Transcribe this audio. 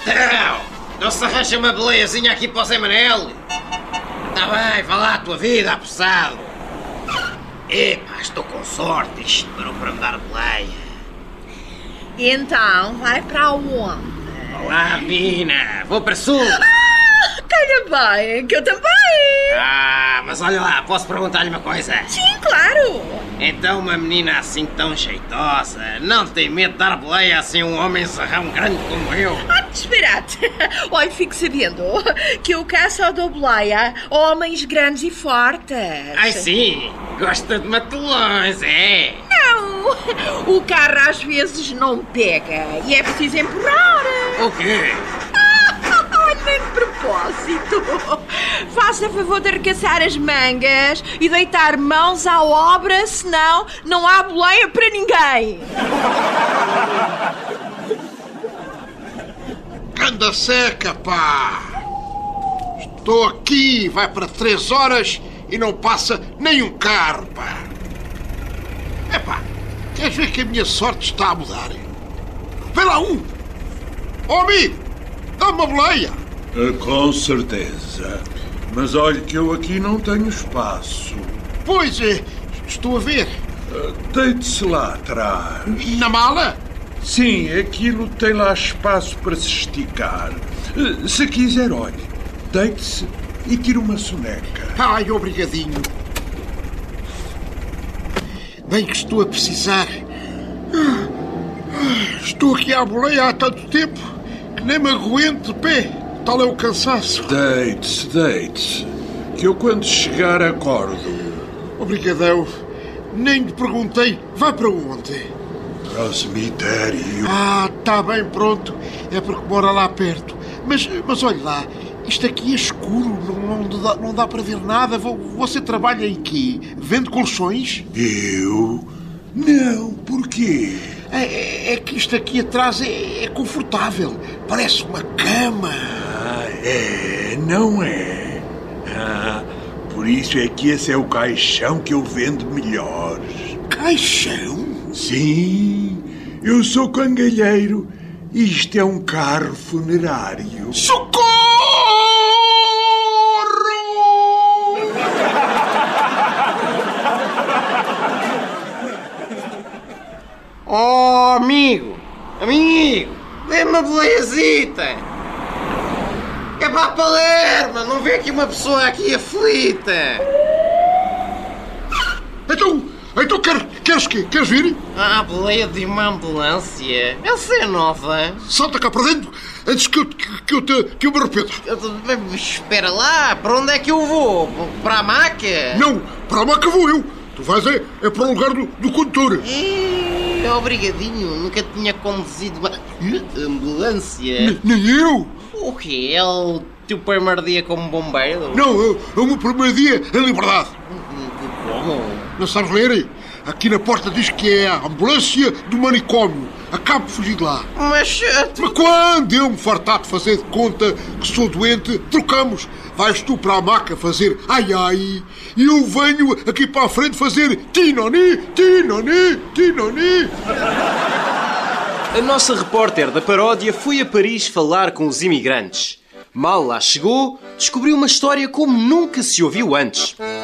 Não se arranja uma beleiazinha aqui para o Zé Manel? Tá bem, vá lá a tua vida, apressado. Epá, estou com sorte, isto parou para me dar boleia. Então, vai para onde? Olá, menina, vou para sul. Calha bem, que eu também. Mas olha lá, posso perguntar-lhe uma coisa? Sim, claro. Então uma menina assim tão jeitosa não tem medo de dar boleia assim a um homem sarrão grande como eu? Disparate. Olha, fico sabendo que eu caço ao dou boleia a homens grandes e fortes. Ai sim, gosta de matelões, é? Não, o carro às vezes não pega e é preciso empurrar. O quê? Olha, de propósito, faça favor de arregaçar as mangas e deitar mãos à obra, senão não há boleia para ninguém. Anda seca, pá! Estou aqui, vai para 3 horas e não passa nem um carro, pá! Epá, queres ver que a minha sorte está a mudar? Vê lá um! Ó amigo, dá-me uma boleia! Com certeza. Mas olhe que eu aqui não tenho espaço. Pois é, estou a ver. Deite-se lá atrás. Na mala? Sim, aquilo tem lá espaço para se esticar. Se quiser, olhe, deite-se e tire uma soneca. Ai, obrigadinho. Bem que estou a precisar. Estou aqui à boleia há tanto tempo que nem me aguento de pé. Tal é o cansaço. Deite-se, que eu quando chegar acordo. Obrigadão. Nem lhe perguntei. Vai para onde? Para o cemitério. Está bem, pronto. É porque mora lá perto. Mas olha lá, isto aqui é escuro, não dá para ver nada. Você trabalha em quê? Vende colchões? Eu? Não, porquê? É que isto aqui atrás é confortável. Parece uma cama. Não é? Por isso é que esse é o caixão que eu vendo melhor. Caixão? Sim, eu sou cangalheiro e isto é um carro funerário. Socorro! Oh, amigo, dê-me uma boleiazita. É para a Palerma, não vê aqui uma pessoa aqui aflita. Então queres quê? Queres vir? A boleia de uma ambulância. Essa é nova. Salta cá para dentro antes que eu me arrependa. Espera lá, para onde é que eu vou? Para a maca? Não, para a maca vou eu. Tu vais é para o lugar do condutor. Obrigadinho, nunca tinha conduzido uma ambulância. Nem eu. O quê? É o teu primeiro dia como bombeiro? Não, é o meu primeiro dia em liberdade. Como? Não sabes ler? Aqui na porta diz que é a ambulância do manicômio. Acabo de fugir de lá. Mas quando eu me fartar de fazer de conta que sou doente, trocamos. Vais tu para a maca fazer ai ai e eu venho aqui para a frente fazer tinoni, tinoni, tinoni. A nossa repórter da paródia foi a Paris falar com os imigrantes. Mal lá chegou, descobriu uma história como nunca se ouviu antes.